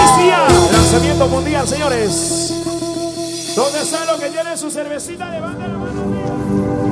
Policía, lanzamiento mundial, señores. ¿Dónde está lo que tiene su cervecita? Levanta la mano arriba.